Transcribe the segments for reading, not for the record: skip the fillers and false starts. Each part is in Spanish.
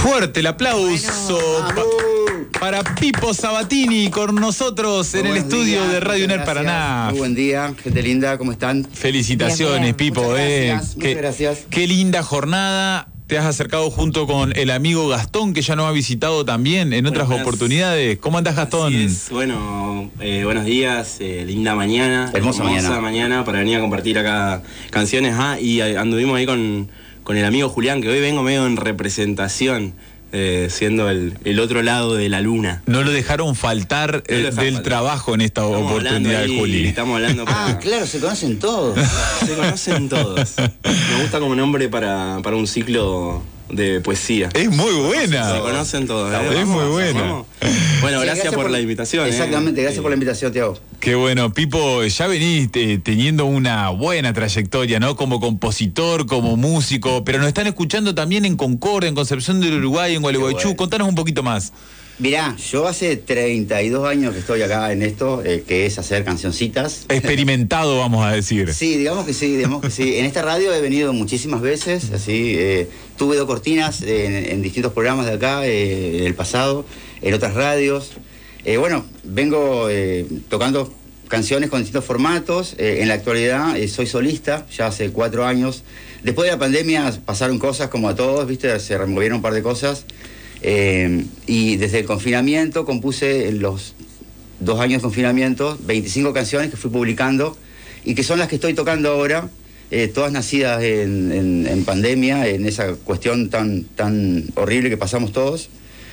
Fuerte el aplauso para Pipo Sabatini con nosotros en el estudio de Radio UNER Paraná. Muy buen día, gente linda, ¿cómo están? Felicitaciones, bien. Pipo. Muchas gracias. Qué linda jornada. Te has acercado junto con el amigo Gastón, que ya nos ha visitado también en otras oportunidades. ¿Cómo andás, Gastón? Así es. Bueno, buenos días, linda mañana. Hermosa mañana para venir a compartir acá canciones. Y anduvimos ahí con el amigo Julián, que hoy vengo medio en representación, siendo el otro lado de la luna. No lo dejaron faltar del trabajo en esta oportunidad de Juli. Estamos hablando claro, se conocen todos. Se conocen todos. Me gusta como nombre para un ciclo de poesía. Es muy buena. Se conocen todos. Es muy buena. Bueno, gracias por la invitación. Exactamente, gracias por la invitación, Tiago. Qué bueno, Pipo, ya venís teniendo una buena trayectoria, ¿no? Como compositor, como músico, pero nos están escuchando también en Concordia, en Concepción del Uruguay, en Gualeguaychú. Bueno. Contanos un poquito más. Mirá, yo hace 32 años que estoy acá en esto, que es hacer cancioncitas. Experimentado, vamos a decir. Sí, digamos que sí. En esta radio he venido muchísimas veces, así, tuve 2 cortinas en distintos programas de acá, en el pasado, en otras radios. Bueno, vengo tocando canciones con distintos formatos. En la actualidad soy solista, ya hace 4 años. Después de la pandemia pasaron cosas como a todos, ¿viste? Se removieron un par de cosas. Y desde el confinamiento compuse en los 2 años de confinamiento 25 canciones que fui publicando y que son las que estoy tocando ahora, todas nacidas en pandemia, en esa cuestión tan horrible que pasamos todos.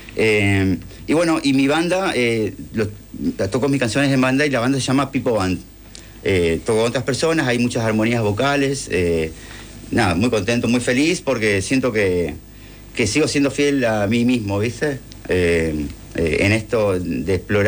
Y bueno, y mi banda, toco mis canciones en banda y la banda se llama Pipo Band. Toco con otras personas, hay muchas armonías vocales, nada, muy contento, muy feliz porque siento que sigo siendo fiel a mí mismo, ¿viste? En esto de explorar